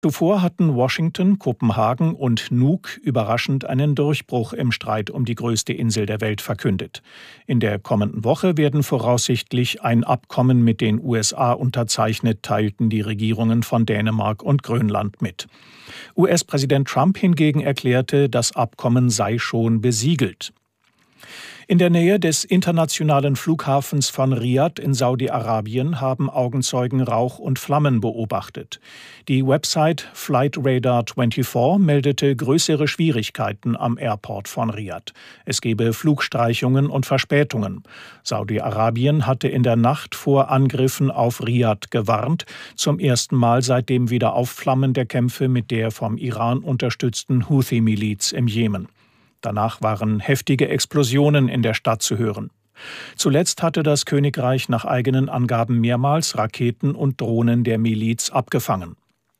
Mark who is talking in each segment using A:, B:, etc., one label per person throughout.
A: Zuvor hatten Washington, Kopenhagen und Nuuk überraschend einen Durchbruch im Streit um die größte Insel der Welt verkündet. In der kommenden Woche werden voraussichtlich ein Abkommen mit den USA unterzeichnet, teilten die Regierungen von Dänemark und Grönland mit. US-Präsident Trump hingegen erklärte, das Abkommen sei schon besiegelt. In der Nähe des internationalen Flughafens von Riad in Saudi-Arabien haben Augenzeugen Rauch und Flammen beobachtet. Die Website Flightradar24 meldete größere Schwierigkeiten am Airport von Riad. Es gebe Flugstreichungen und Verspätungen. Saudi-Arabien hatte in der Nacht vor Angriffen auf Riad gewarnt, zum ersten Mal seit dem Wiederaufflammen der Kämpfe mit der vom Iran unterstützten Houthi-Miliz im Jemen. Danach waren heftige Explosionen in der Stadt zu hören. Zuletzt hatte das Königreich nach eigenen Angaben mehrmals Raketen und Drohnen der Miliz abgefangen.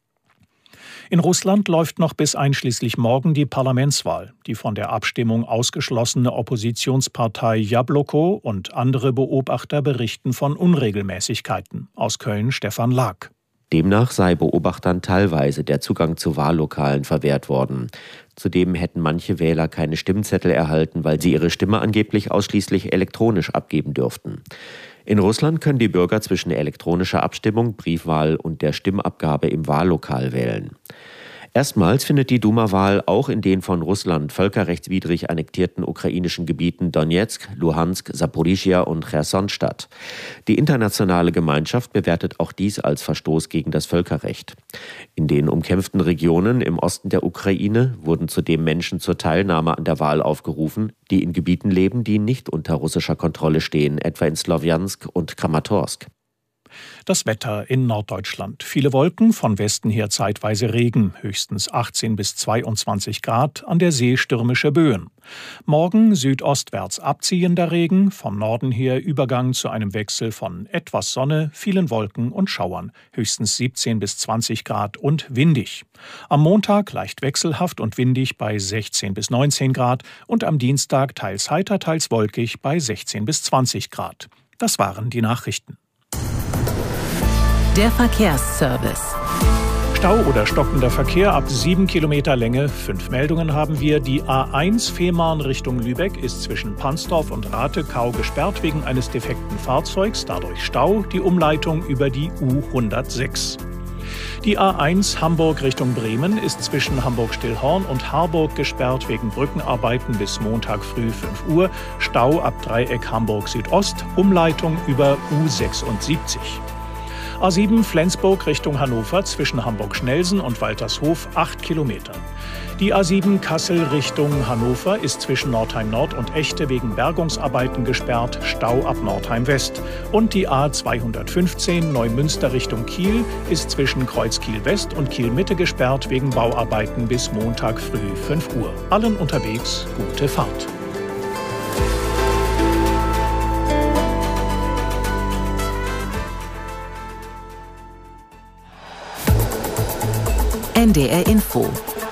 A: In Russland läuft noch bis einschließlich morgen die Parlamentswahl. Die von der Abstimmung ausgeschlossene Oppositionspartei Jabloko und andere Beobachter berichten von Unregelmäßigkeiten. Aus Köln Stefan Lag.
B: Demnach sei Beobachtern teilweise der Zugang zu Wahllokalen verwehrt worden. Zudem hätten manche Wähler keine Stimmzettel erhalten, weil sie ihre Stimme angeblich ausschließlich elektronisch abgeben dürften. In Russland können die Bürger zwischen elektronischer Abstimmung, Briefwahl und der Stimmabgabe im Wahllokal wählen. Erstmals findet die Duma-Wahl auch in den von Russland völkerrechtswidrig annektierten ukrainischen Gebieten Donezk, Luhansk, Saporischschja und Cherson statt. Die internationale Gemeinschaft bewertet auch dies als Verstoß gegen das Völkerrecht. In den umkämpften Regionen im Osten der Ukraine wurden zudem Menschen zur Teilnahme an der Wahl aufgerufen, die in Gebieten leben, die nicht unter russischer Kontrolle stehen, etwa in Slowjansk und Kramatorsk.
A: Das Wetter in Norddeutschland. Viele Wolken, von Westen her zeitweise Regen, höchstens 18 bis 22 Grad, an der See stürmische Böen. Morgen südostwärts abziehender Regen, vom Norden her Übergang zu einem Wechsel von etwas Sonne, vielen Wolken und Schauern, höchstens 17 bis 20 Grad und windig. Am Montag leicht wechselhaft und windig bei 16 bis 19 Grad und am Dienstag teils heiter, teils wolkig bei 16 bis 20 Grad. Das waren die Nachrichten.
C: Der Verkehrsservice.
A: Stau oder stockender Verkehr ab 7 Kilometer Länge. 5 Meldungen haben wir. Die A1 Fehmarn Richtung Lübeck ist zwischen Pansdorf und Ratekau gesperrt wegen eines defekten Fahrzeugs. Dadurch Stau. Die Umleitung über die U106. Die A1 Hamburg Richtung Bremen ist zwischen Hamburg-Stillhorn und Harburg gesperrt wegen Brückenarbeiten bis Montag früh 5 Uhr. Stau ab Dreieck Hamburg Südost. Umleitung über U76. A7 Flensburg Richtung Hannover zwischen Hamburg-Schnelsen und Waltershof 8 Kilometer. Die A7 Kassel Richtung Hannover ist zwischen Nordheim Nord und Echte wegen Bergungsarbeiten gesperrt, Stau ab Nordheim West. Und die A215 Neumünster Richtung Kiel ist zwischen Kreuzkiel West und Kiel Mitte gesperrt wegen Bauarbeiten bis Montag früh 5 Uhr. Allen unterwegs gute Fahrt.
C: NDR Info.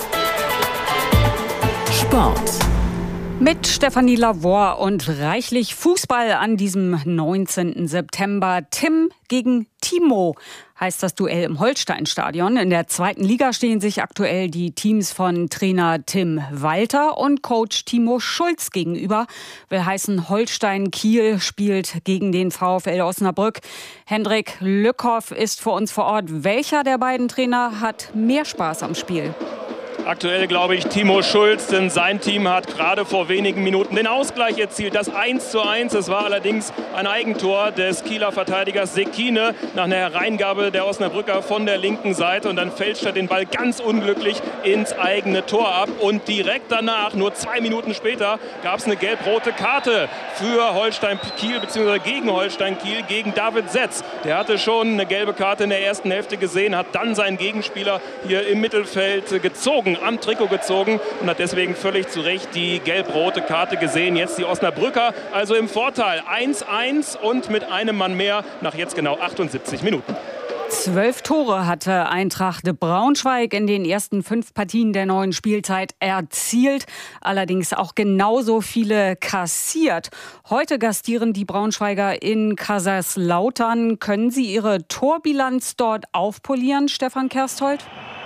C: Sport.
D: Mit Stefanie Lavor und reichlich Fußball an diesem 19. September. Tim gegen Timo heißt das Duell im Holstein-Stadion. In der 2. Liga stehen sich aktuell die Teams von Trainer Tim Walter und Coach Timo Schulz gegenüber. Will heißen, Holstein-Kiel spielt gegen den VfL Osnabrück. Hendrik Lückhoff ist für uns vor Ort. Welcher der beiden Trainer hat mehr Spaß am Spiel?
E: Aktuell glaube ich Timo Schulz, denn sein Team hat gerade vor wenigen Minuten den Ausgleich erzielt. Das 1:1, das war allerdings ein Eigentor des Kieler Verteidigers Sekine nach einer Hereingabe der Osnabrücker von der linken Seite. Und dann fälscht er den Ball ganz unglücklich ins eigene Tor ab. Und direkt danach, nur 2 Minuten später, gab es eine gelb-rote Karte für Holstein Kiel bzw. gegen Holstein Kiel, gegen David Setz. Der hatte schon eine gelbe Karte in der ersten Hälfte gesehen, hat dann seinen Gegenspieler hier im Mittelfeld gezogen, am Trikot gezogen und hat deswegen völlig zu Recht die gelb-rote Karte gesehen. Jetzt die Osnabrücker also im Vorteil. 1:1 und mit einem Mann mehr nach jetzt genau 78 Minuten.
D: 12 Tore hatte Eintracht Braunschweig in den ersten 5 Partien der neuen Spielzeit erzielt. Allerdings auch genauso viele kassiert. Heute gastieren die Braunschweiger in Kaiserslautern. Können sie ihre Torbilanz dort aufpolieren, Stefan Kersthold?